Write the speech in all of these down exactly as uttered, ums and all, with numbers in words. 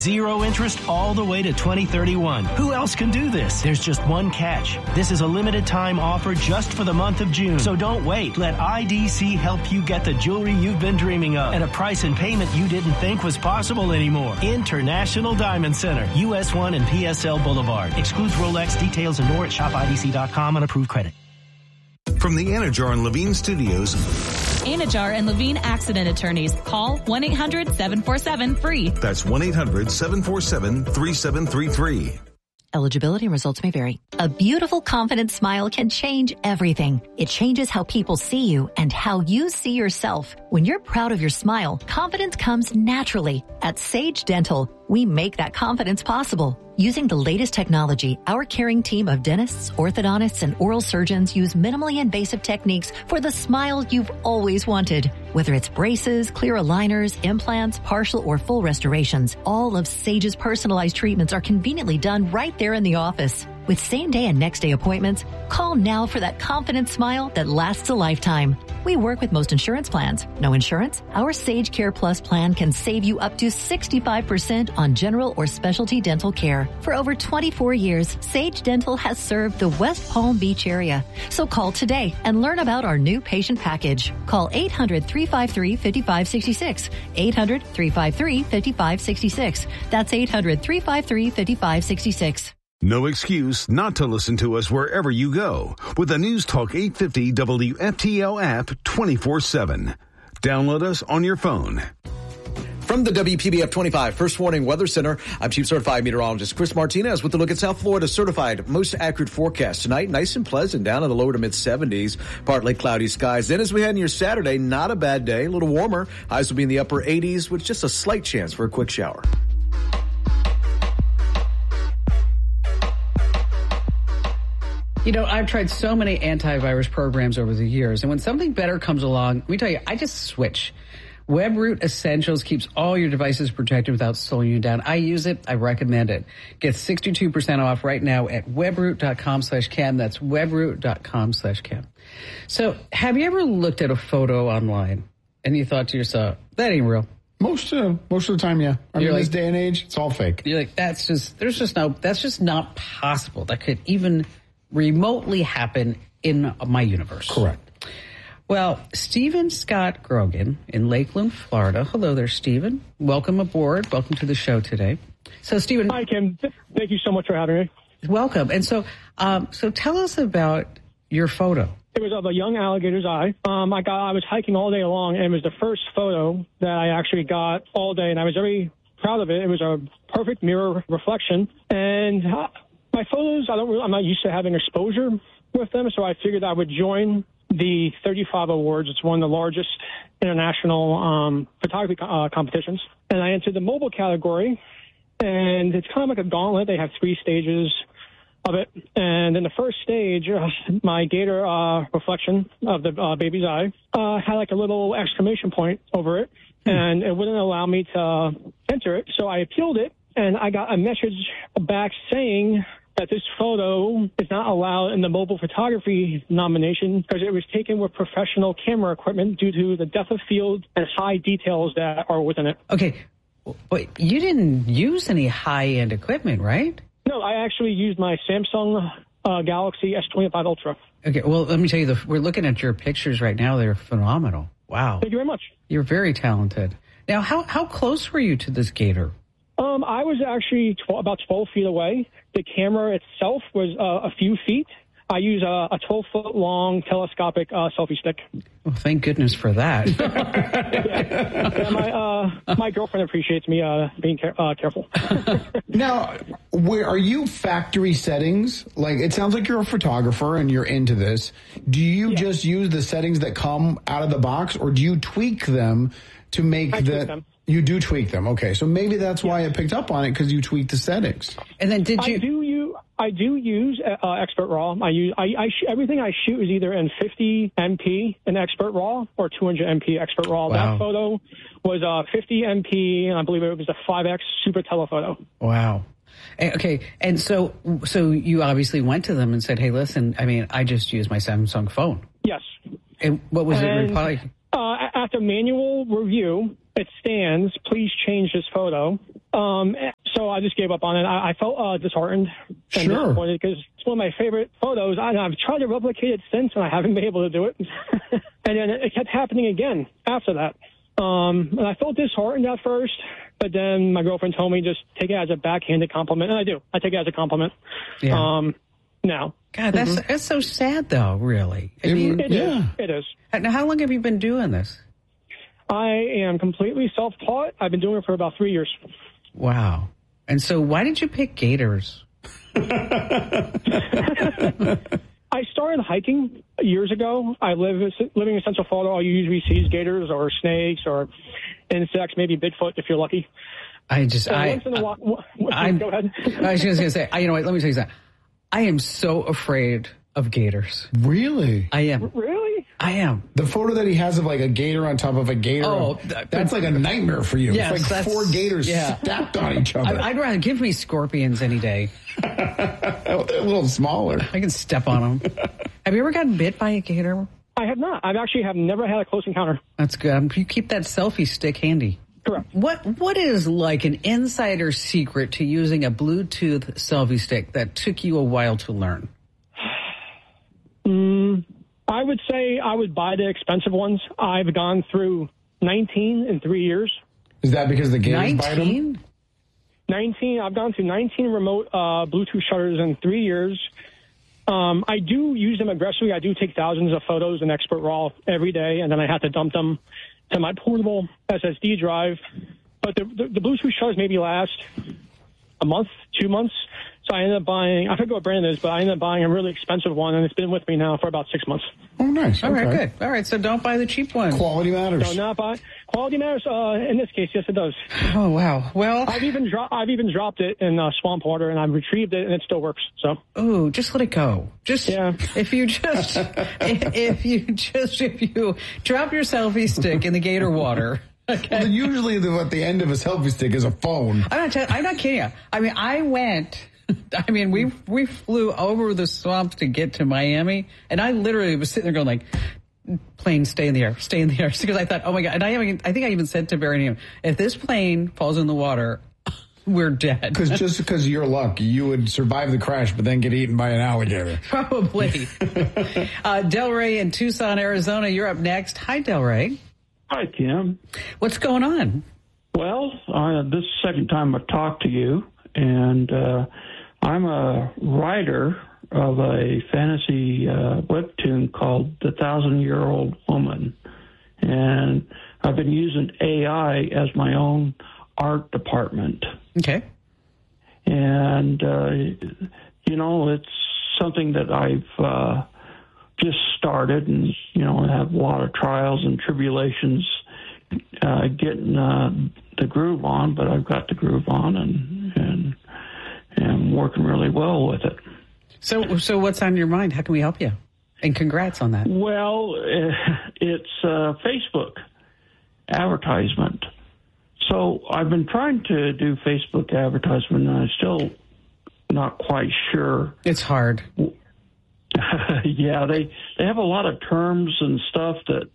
Zero interest all the way to twenty thirty-one. Who else can do this? There's just one catch. This is a limited time offer just for the month of June. So don't wait. Let I D C help you get the jewelry you've been dreaming of at a price and payment you didn't think was possible anymore. International Diamond Center, U S one and P S L Boulevard. Excludes Rolex. Details and more at shop I D C dot com on approved credit. From the Anajar and Levine Studios. Anajar and Levine Accident Attorneys. Call one eight hundred seven four seven free. That's one eight hundred seven four seven three seven three three. Eligibility and results may vary. A beautiful, confident smile can change everything. It changes how people see you and how you see yourself. When you're proud of your smile, confidence comes naturally. At Sage Dental, we make that confidence possible. Using the latest technology, our caring team of dentists, orthodontists, and oral surgeons use minimally invasive techniques for the smile you've always wanted. Whether it's braces, clear aligners, implants, partial or full restorations, all of Sage's personalized treatments are conveniently done right there in the office. With same-day and next-day appointments, call now for that confident smile that lasts a lifetime. We work with most insurance plans. No insurance? Our Sage Care Plus plan can save you up to sixty-five percent on general or specialty dental care. For over twenty-four years, Sage Dental has served the West Palm Beach area. So call today and learn about our new patient package. Call eight hundred three five three five five six six. eight hundred three five three five five six six. That's eight hundred three five three five five six six. No excuse not to listen to us wherever you go with the News Talk eight fifty W F T L app twenty-four seven. Download us on your phone. From the W P B F twenty-five First Warning Weather Center, I'm Chief Certified Meteorologist Chris Martinez with a look at South Florida's certified most accurate forecast. Tonight, nice and pleasant, down in the lower to mid seventies, partly cloudy skies. Then as we head into your Saturday, not a bad day, a little warmer. Highs will be in the upper eighties with just a slight chance for a quick shower. You know, I've tried so many antivirus programs over the years, and when something better comes along, let me tell you, I just switch. WebRoot Essentials keeps all your devices protected without slowing you down. I use it. I recommend it. Get sixty-two percent off right now at webroot.com slash cam. That's webroot.com slash cam. So have you ever looked at a photo online and you thought to yourself, that ain't real? Most uh, most of the time, yeah. I mean, like, this day and age, it's all fake. You're like, that's just, there's just no, that's just not possible. That could even remotely happen in my universe. Correct. Well, Stephen Scott Grogan in Lakeland, Florida. Hello there, Stephen. Welcome aboard. Welcome to the show today. So, Stephen. Hi, Kim. Thank you so much for having me. Welcome. And so, um, so tell us about your photo. It was of a young alligator's eye. Um, I got, I was hiking all day long, and it was the first photo that I actually got all day, and I was very proud of it. It was a perfect mirror reflection, and uh, my photos, I don't really, I'm not used to having exposure with them, so I figured I would join the thirty-five Awards. It's one of the largest international um, photography uh, competitions. And I entered the mobile category, and it's kind of like a gauntlet. They have three stages of it. And in the first stage, uh, my gator uh, reflection of the uh, baby's eye uh, had like a little exclamation point over it, hmm. and it wouldn't allow me to enter it. So I appealed it, and I got a message back saying that this photo is not allowed in the mobile photography nomination because it was taken with professional camera equipment due to the depth of field and high details that are within it. Okay, but you didn't use any high-end equipment, right? No, I actually used my Samsung uh, Galaxy S twenty-five Ultra. Okay, well, let me tell you, the, we're looking at your pictures right now. They're phenomenal. Wow. Thank you very much. You're very talented. Now, how, how close were you to this gator? Um, I was actually tw- about twelve feet away. The camera itself was uh, a few feet. I use a, a twelve-foot-long telescopic uh, selfie stick. Well, thank goodness for that. yeah. Yeah, my, uh, my girlfriend appreciates me uh, being care- uh, careful. Now, where are you factory settings? Like, it sounds like you're a photographer and you're into this. Do you yeah. just use the settings that come out of the box, or do you tweak them to make I the... tweak them. You do tweak them. Okay, so maybe that's why it picked up on it, because you tweaked the settings. And then did you... I do use, I do use uh, Expert Raw. I use I, I sh- everything I shoot is either in fifty M P in Expert Raw or two hundred M P Expert Raw. Wow. That photo was uh, fifty M P, and I believe it was a five X Super Telephoto. Wow. Okay, and so so you obviously went to them and said, hey, listen, I mean, I just used my Samsung phone. Yes. And what was and, it reply? Uh, after manual review, it stands, please change this photo. Um, So I just gave up on it. I, I felt uh, disheartened and Sure. disappointed because it's one of my favorite photos. I, I've tried to replicate it since, and I haven't been able to do it. And then it kept happening again after that. Um, and I felt disheartened at first, but then my girlfriend told me just take it as a backhanded compliment, and I do. I take it as a compliment. Yeah. Um, now. God, that's Mm-hmm. that's so sad, though. Really. I It mean, would- It Yeah. is. It is. now how long have you been doing this? I am completely self-taught. I've been doing it for about three years. Wow. And so, why did you pick gators? I started hiking years ago. I live living in Central Florida. All you usually see is gators or snakes or insects, maybe Bigfoot if you're lucky. I just, So I, once in a while, I, go ahead. I was just gonna say, I, you know what? Let me tell you something. I am so afraid of gators. Really? I am. Really? I am. The photo that he has of like a gator on top of a gator, Oh, th- that's like a nightmare for you. Yes, it's like that's- four gators yeah. stacked on each other. I, I'd rather give me scorpions any day. a little smaller. I can step on them. Have you ever gotten bit by a gator? I have not. I've actually have never had a close encounter. That's good. Um, You keep that selfie stick handy. Correct. What What is like an insider secret to using a Bluetooth selfie stick that took you a while to learn? Mm, I would say I would buy the expensive ones. I've gone through nineteen in three years. Is that because the gators bite them? nineteen? nineteen. I've gone through nineteen remote uh, Bluetooth shutters in three years. Um, I do use them aggressively. I do take thousands of photos in Expert RAW every day, and then I have to dump them to my portable S S D drive. But the, the, the Bluetooth shutters maybe last a month, two months. So I ended up buying, I forget what brand it is, but I ended up buying a really expensive one, and it's been with me now for about six months. Oh, nice. All right, Okay. good. All right, so don't buy the cheap one. Quality matters. So not buy, quality matters, uh, in this case, yes it does. Oh, wow. Well, I've even, dro- I've even dropped it in uh, swamp water, and I've retrieved it, and it still works, so. ooh, just let it go. Just, Yeah. if you just, if you just, if you drop your selfie stick in the gator water. Okay. Well, usually the, at the end of a selfie stick is a phone. I'm not, tell- I'm not kidding you. I mean, I went, I mean, we, we flew over the swamps to get to Miami, and I literally was sitting there going like, plane, stay in the air, stay in the air. Because I thought, oh my God. And I, even, I think I even said to Barry, if this plane falls in the water, we're dead. Because just because of your luck, you would survive the crash, but then get eaten by an alligator. Probably. uh, Delray in Tucson, Arizona, you're up next. Hi, Delray. Hi, Kim. What's going on? Well, uh, this is the second time I've talked to you, and uh, I'm a writer of a fantasy uh, webtoon called The Thousand Year Old Woman. And I've been using A I as my own art department. Okay. And, uh, you know, it's something that I've uh, just started and, you know, have a lot of trials and tribulations uh, getting uh, the groove on, but I've got the groove on and, and, and I'm working really well with it. So, so what's on your mind? How can we help you? And congrats on that. Well, it's uh, Facebook advertisement. So I've been trying to do Facebook advertisement, and I'm still not quite sure. It's hard. Yeah, they they have a lot of terms and stuff that,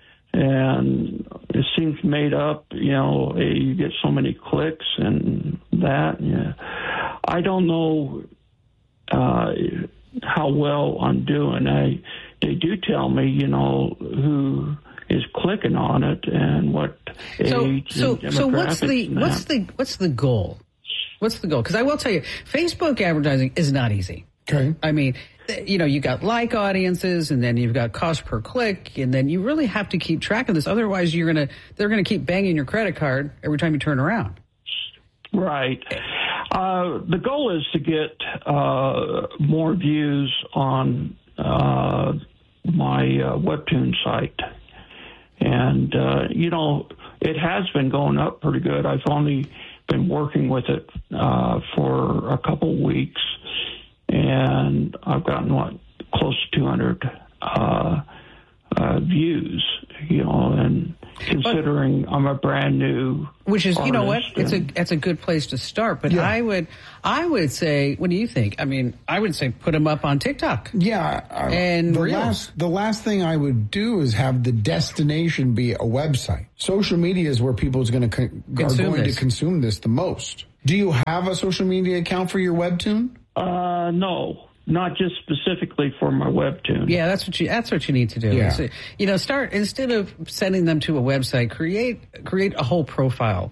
and it seems made up. You know, you get so many clicks and that. Yeah, I don't know uh, how well I'm doing. I they do tell me, you know, who is clicking on it and what So, age so, and so what's the demographics and what's that. the what's the goal? What's the goal? Because I will tell you, Facebook advertising is not easy. Okay. I mean, th- you know, you got like audiences, and then you've got cost per click, and then you really have to keep track of this. Otherwise, you're gonna they're gonna keep banging your credit card every time you turn around. Right. Uh, the goal is to get uh, more views on uh, my uh, webtoon site. And, uh, you know, it has been going up pretty good. I've only been working with it uh, for a couple weeks, and I've gotten, what, close to two hundred uh, uh, views, you know, and considering but, I'm a brand new which is, you know what, it's a, and, it's a good place to start. But yeah. I would, I would say, what do you think? I mean, I would say put them up on TikTok. Yeah. Uh, and the Reels. last, the last thing I would do is have the destination be a website. Social media is where people is going to con- are going this. to consume this the most. Do you have a social media account for your Webtoon? Uh, no. Not just specifically for my Webtoon. Yeah, that's what you that's what you need to do. Yeah. So, you know, start instead of sending them to a website, create create a whole profile,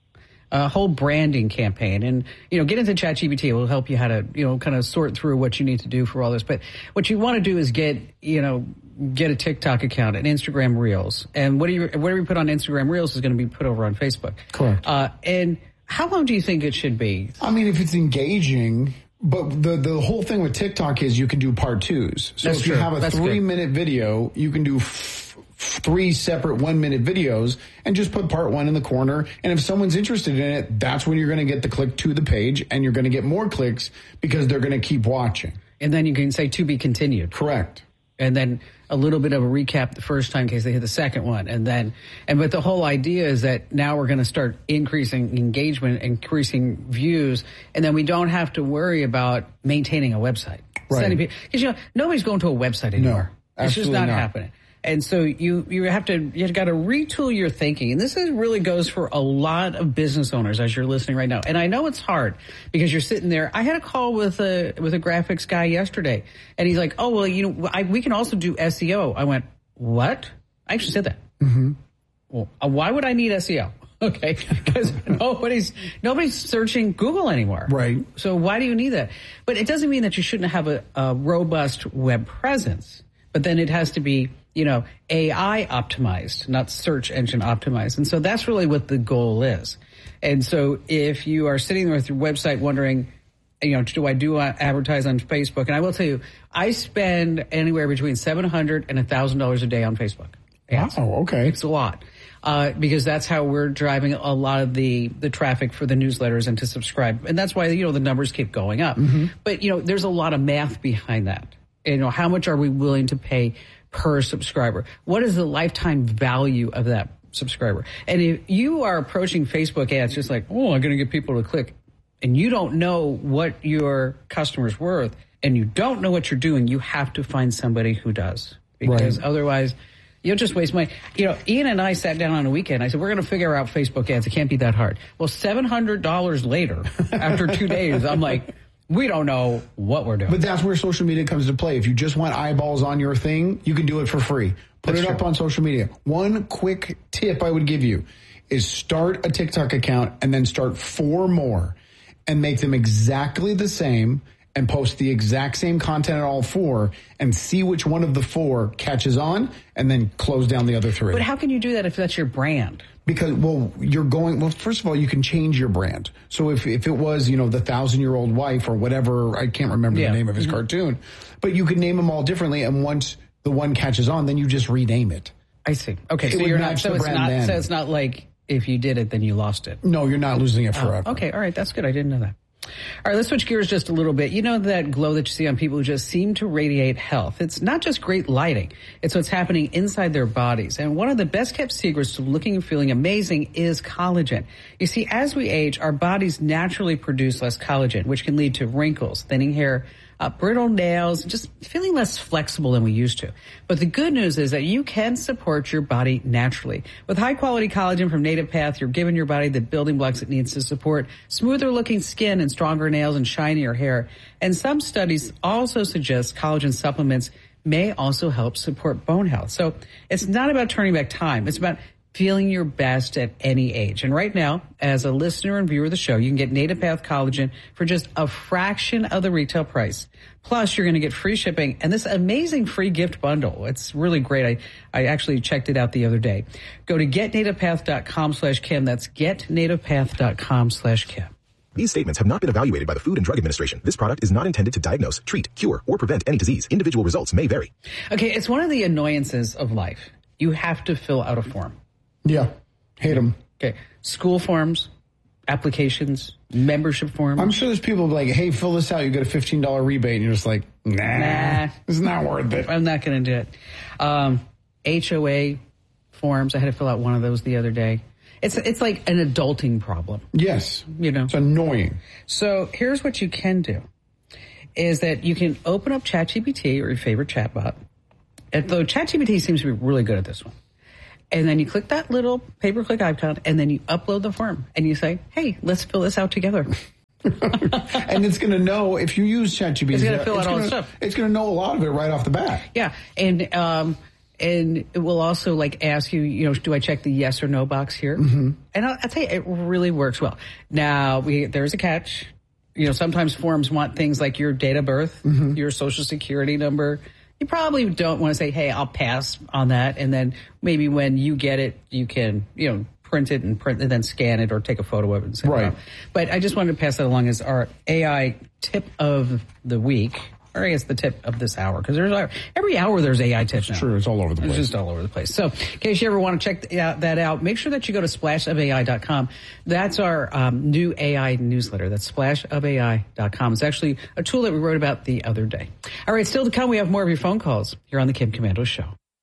a whole branding campaign, and you know, get into ChatGPT. It will help you how to you know kind of sort through what you need to do for all this. But what you want to do is get you know get a TikTok account, an Instagram Reels, and what do you whatever you put on Instagram Reels is going to be put over on Facebook. Correct. Uh, and how long do you think it should be? I mean, if it's engaging. But the the whole thing with TikTok is you can do part twos. So That's if you true. have a That's three good. minute video, you can do f- f- three separate one minute videos and just put part one in the corner. And if someone's interested in it, that's when you're going to get the click to the page, and you're going to get more clicks because they're going to keep watching. And then you can say to be continued. Correct. And then a little bit of a recap the first time in case they hit the second one. And then, and but the whole idea is that now we're going to start increasing engagement, increasing views, and then we don't have to worry about maintaining a website. Right. Because, you know, nobody's going to a website anymore. No, it's just absolutely not, not happening. And so you, you have to, you've got to retool your thinking. And this is really goes for a lot of business owners as you're listening right now. And I know it's hard because you're sitting there. I had a call with a, with a graphics guy yesterday, and he's like, oh, well, you know, I, we can also do S E O. I went, what? I actually said that. Mm-hmm. Well, uh, why would I need S E O? Okay. Because nobody's, nobody's searching Google anymore. Right. So why do you need that? But it doesn't mean that you shouldn't have a, a robust web presence, but then it has to be, you know, A I optimized, not search engine optimized. And so that's really what the goal is. And so if you are sitting there with your website wondering, you know, do I do I advertise on Facebook? And I will tell you, I spend anywhere between seven hundred dollars and one thousand dollars a day on Facebook. Ads. Wow, okay. It's a lot. Uh, because that's how we're driving a lot of the, the traffic for the newsletters and to subscribe. And that's why, you know, the numbers keep going up. Mm-hmm. But, you know, there's a lot of math behind that. You know, how much are we willing to pay per subscriber? What is the lifetime value of that subscriber? And if you are approaching Facebook ads just like, oh, I'm going to get people to click, and you don't know what your customer's worth, and you don't know what you're doing, you have to find somebody who does. Because Right. otherwise, you'll just waste money. You know, Ian and I sat down on a weekend. I said, we're going to figure out Facebook ads. It can't be that hard. Well, seven hundred dollars later, after two days, I'm like, we don't know what we're doing. But that's where social media comes to play. If you just want eyeballs on your thing, you can do it for free. Put That's it up true. on social media. One quick tip I would give you is start a TikTok account and then start four more and make them exactly the same and post the exact same content on all four and see which one of the four catches on and then close down the other three. But how can you do that if that's your brand? Because, well, you're going, well, first of all, you can change your brand. So if, if it was, you know, the thousand year old wife or whatever, I can't remember Yeah. the name of his Mm-hmm. cartoon, but you could name them all differently. And once the one catches on, then you just rename it. I see. Okay, It so would you're not, match so the it's brand not, then. so it's not like if you did it, then you lost it. No, you're not losing it Oh, forever. okay, all right, that's good. I didn't know that. All right, let's switch gears just a little bit. You know that glow that you see on people who just seem to radiate health. It's not just great lighting. It's what's happening inside their bodies. And one of the best kept secrets to looking and feeling amazing is collagen. You see, as we age, our bodies naturally produce less collagen, which can lead to wrinkles, thinning hair, uh, brittle nails, just feeling less flexible than we used to. But the good news is that you can support your body naturally. With high quality collagen from Native Path, you're giving your body the building blocks it needs to support smoother looking skin and stronger nails and shinier hair. And some studies also suggest collagen supplements may also help support bone health. So it's not about turning back time. It's about feeling your best at any age. And right now, as a listener and viewer of the show, you can get Native Path Collagen for just a fraction of the retail price. Plus, you're going to get free shipping and this amazing free gift bundle. It's really great. I, I actually checked it out the other day. Go to getnativepath.com slash Kim. That's getnativepath.com slash Kim. These statements have not been evaluated by the Food and Drug Administration. This product is not intended to diagnose, treat, cure, or prevent any disease. Individual results may vary. Okay, it's one of the annoyances of life. You have to fill out a form. Yeah. Hate them. Okay. School forms, applications, membership forms. I'm sure there's people like, hey, fill this out. You get a fifteen dollars rebate. And you're just like, nah, Nah. it's not worth it. I'm not going to do it. Um, H O A forms. I had to fill out one of those the other day. It's it's like an adulting problem. Yes. You know. It's annoying. So here's what you can do, is that you can open up ChatGPT or your favorite chatbot. And though ChatGPT seems to be really good at this one. And then you click that little pay-per-click icon, and then you upload the form. And you say, hey, let's fill this out together. And it's going to know, if you use ChatGPT, it's going to fill out all all the stuff. It's going to know a lot of it right off the bat. Yeah. And, um, and it will also like ask you, you know, do I check the yes or no box here? Mm-hmm. And I'll, I'll tell you, it really works well. Now, we, there's a catch. You know, sometimes forms want things like your date of birth, mm-hmm. your social security number. You probably don't want to say, hey, I'll pass on that. And then maybe when you get it, you can, you know, print it and print and then scan it or take a photo of it and send right. it out. But I just wanted to pass that along as our A I tip of the week. Or I guess the tip of this hour, because there's every hour there's A I tips now. Sure, it's all over the place. It's just all over the place. So, in case you ever want to check that out, make sure that you go to splash of A I dot com. That's our um, new A I newsletter. That's splash of A I dot com. It's actually a tool that we wrote about the other day. All right, still to come, we have more of your phone calls here on the Kim Komando Show.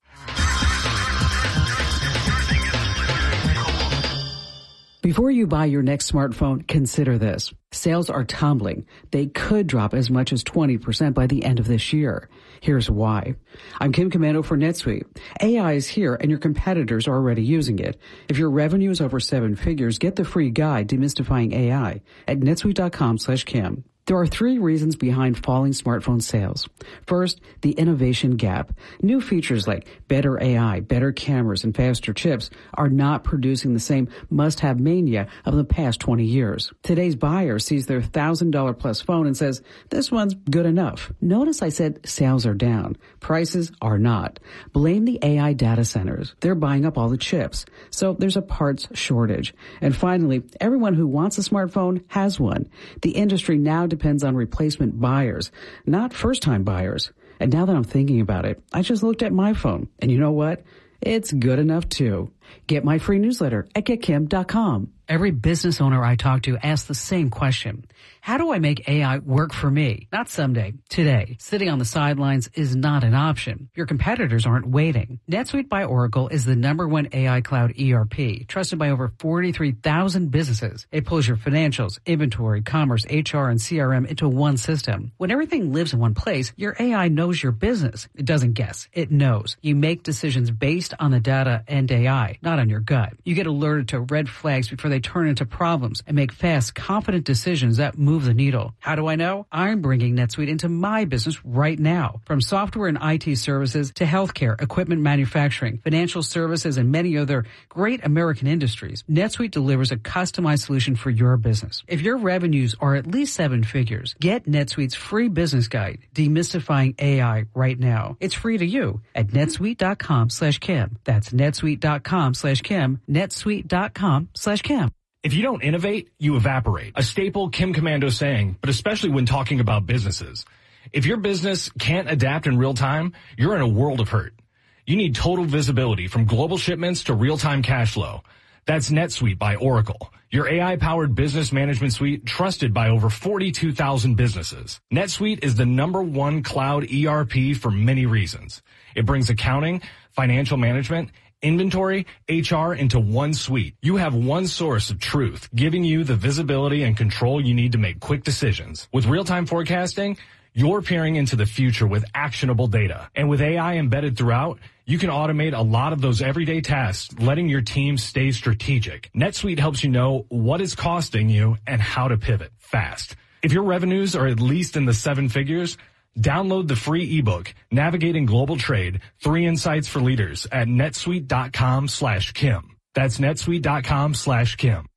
Before you buy your next smartphone, consider this. Sales are tumbling. They could drop as much as twenty percent by the end of this year. Here's why. I'm Kim Komando for NetSuite. A I is here and your competitors are already using it. If your revenue is over seven figures, get the free guide Demystifying A I at netsuite dot com slash Kim. There are three reasons behind falling smartphone sales. First, the innovation gap. New features like better A I, better cameras, and faster chips are not producing the same must-have mania of the past twenty years. Today's buyer sees their one thousand dollars plus phone and says, this one's good enough. Notice I said sales are down. Prices are not. Blame the A I data centers. They're buying up all the chips. So there's a parts shortage. And finally, everyone who wants a smartphone has one. The industry now depends on replacement buyers, not first-time buyers. And now that I'm thinking about it, I just looked at my phone. And you know what? It's good enough, too. Get my free newsletter at get kim dot com. Every business owner I talk to asks the same question. How do I make A I work for me? Not someday, today. Sitting on the sidelines is not an option. Your competitors aren't waiting. NetSuite by Oracle is the number one A I cloud E R P, trusted by over forty-three thousand businesses. It pulls your financials, inventory, commerce, H R, and C R M into one system. When everything lives in one place, your A I knows your business. It doesn't guess. It knows. You make decisions based on the data and A I, not on your gut. You get alerted to red flags before they turn into problems and make fast, confident decisions that move the needle. How do I know? I'm bringing NetSuite into my business right now. From software and I T services to healthcare, equipment manufacturing, financial services, and many other great American industries, NetSuite delivers a customized solution for your business. If your revenues are at least seven figures, get NetSuite's free business guide, Demystifying A I, right now. It's free to you at netsuite dot com slash Kim. That's netsuite dot com slash Kim, netsuite dot com slash Kim. If you don't innovate, you evaporate. A staple Kim Komando saying, but especially when talking about businesses. If your business can't adapt in real time, you're in a world of hurt. You need total visibility from global shipments to real-time cash flow. That's NetSuite by Oracle, your A I-powered business management suite trusted by over forty-two thousand businesses. NetSuite is the number one cloud E R P for many reasons. It brings accounting, financial management, inventory, H R into one suite. You have one source of truth, giving you the visibility and control you need to make quick decisions. With real-time forecasting, you're peering into the future with actionable data. And with A I embedded throughout, you can automate a lot of those everyday tasks, letting your team stay strategic. NetSuite helps you know what is costing you and how to pivot fast. If your revenues are at least in the seven figures, download the free ebook, Navigating Global Trade, Three Insights for Leaders at netsuite dot com slash Kim. That's netsuite dot com slash Kim.